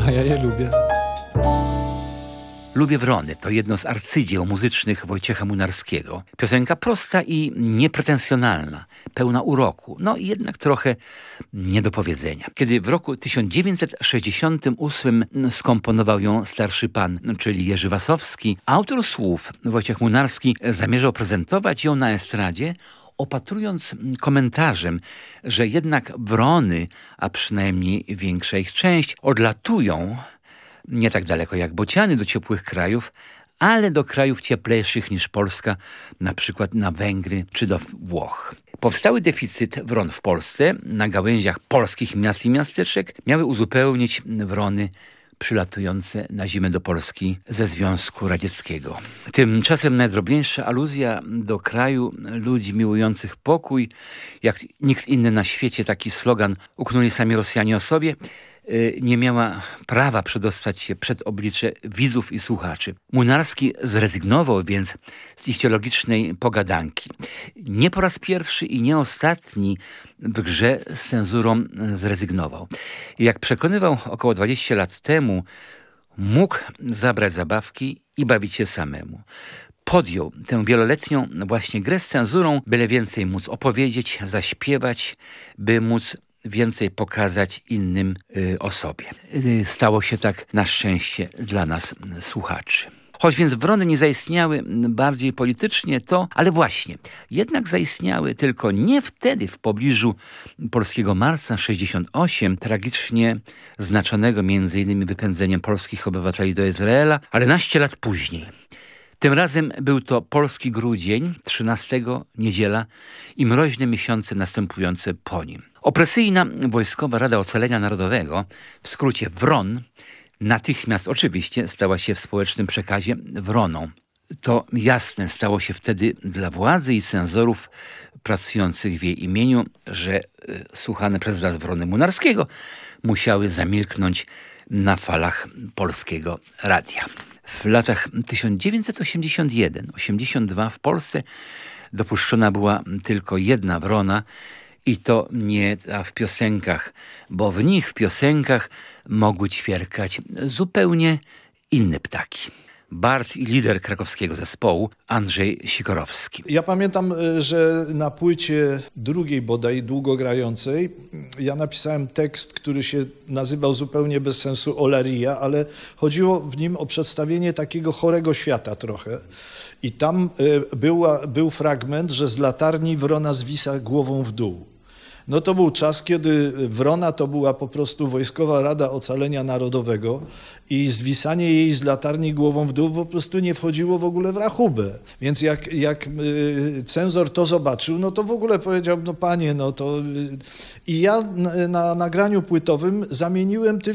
a ja je lubię. Lubię Wrony to jedno z arcydzieł muzycznych Wojciecha Młynarskiego. Piosenka prosta i niepretensjonalna, pełna uroku, no i jednak trochę nie do powiedzenia. Kiedy w roku 1968 skomponował ją starszy pan, czyli Jerzy Wasowski, autor słów Wojciech Młynarski zamierzał prezentować ją na estradzie, opatrując komentarzem, że jednak Wrony, a przynajmniej większa ich część, odlatują nie tak daleko jak bociany do ciepłych krajów, ale do krajów cieplejszych niż Polska, na przykład na Węgry czy do Włoch. Powstały deficyt wron w Polsce na gałęziach polskich miast i miasteczek miały uzupełnić wrony przylatujące na zimę do Polski ze Związku Radzieckiego. Tymczasem najdrobniejsza aluzja do kraju ludzi miłujących pokój, jak nikt inny na świecie taki slogan uknuli sami Rosjanie o sobie, nie miała prawa przedostać się przed oblicze widzów i słuchaczy. Młynarski zrezygnował więc z ichtiologicznej pogadanki. Nie po raz pierwszy i nie ostatni w grze z cenzurą zrezygnował. Jak przekonywał około 20 lat temu, mógł zabrać zabawki i bawić się samemu. Podjął tę wieloletnią właśnie grę z cenzurą, byle więcej móc opowiedzieć, zaśpiewać, by móc więcej pokazać innym o sobie. Stało się tak na szczęście dla nas słuchaczy. Choć więc wrony nie zaistniały bardziej politycznie, ale właśnie, jednak zaistniały tylko nie wtedy w pobliżu polskiego marca 68, tragicznie znaczonego m.in. wypędzeniem polskich obywateli do Izraela, ale naście lat później. Tym razem był to polski grudzień, 13 niedziela i mroźne miesiące następujące po nim. Opresyjna Wojskowa Rada Ocalenia Narodowego, w skrócie WRON, natychmiast oczywiście stała się w społecznym przekazie wroną. To jasne stało się wtedy dla władzy i cenzorów pracujących w jej imieniu, że słuchane przez nas wrony Młynarskiego musiały zamilknąć na falach Polskiego Radia. W latach 1981-82 w Polsce dopuszczona była tylko jedna wrona i to nie w piosenkach, bo w nich w piosenkach mogły ćwierkać zupełnie inne ptaki. Bard i lider krakowskiego zespołu Andrzej Sikorowski. Ja pamiętam, że na płycie drugiej bodaj, długogrającej, ja napisałem tekst, który się nazywał zupełnie bez sensu Olaria, ale chodziło w nim o przedstawienie takiego chorego świata trochę. I tam był fragment, że z latarni wrona zwisa głową w dół. No to był czas, kiedy wrona to była po prostu Wojskowa Rada Ocalenia Narodowego i zwisanie jej z latarni głową w dół po prostu nie wchodziło w ogóle w rachubę. Więc jak cenzor to zobaczył, no to w ogóle powiedział, no panie, no to... I ja na nagraniu płytowym zamieniłem tylko